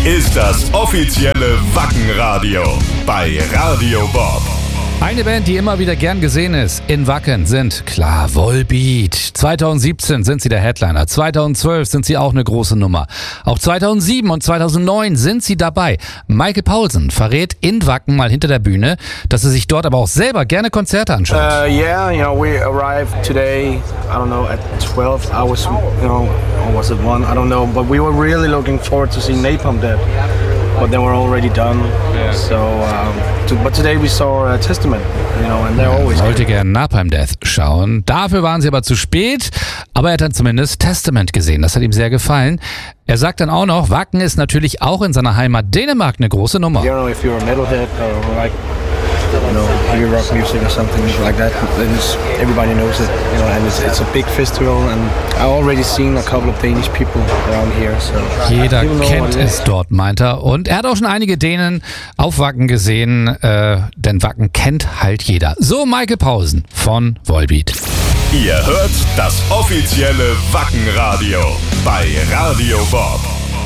ist das offizielle Wacken-Radio bei Radio Bob. Eine Band, die immer wieder gern gesehen ist in Wacken, sind klar Volbeat. 2017 sind sie der Headliner, 2012 sind sie auch eine große Nummer. Auch 2007 und 2009 sind sie dabei. Michael Paulsen verrät in Wacken mal hinter der Bühne, dass er sich dort aber auch selber gerne Konzerte anschaut. We arrived today, I don't know, at 12 hours, or was it 1? I don't know, but we were really looking forward to see Napalm Death. But they were already done. Yeah. So, but today we saw Testament, and they're always. Er wollte gerne Napalm Death schauen. Dafür waren sie aber zu spät. Aber er hat dann zumindest Testament gesehen. Das hat ihm sehr gefallen. Er sagt dann auch noch, Wacken ist natürlich auch in seiner Heimat Dänemark eine große Nummer. I don't know if you're a metalhead or like, heavy rock music or something like that. Everybody knows it, and it's a big festival. And I've already seen a couple of Danish people around here. So jeder kennt es dort, meint er. Und er hat auch schon einige Dänen auf Wacken gesehen, denn Wacken kennt halt jeder. So Michael Paulsen von Volbeat. Ihr hört das offizielle Wacken-Radio bei Radio Bob.